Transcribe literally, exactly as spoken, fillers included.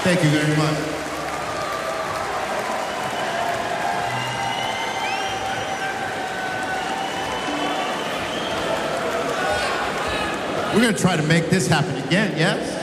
Thank you very much. We're going to try to make this happen again, yes?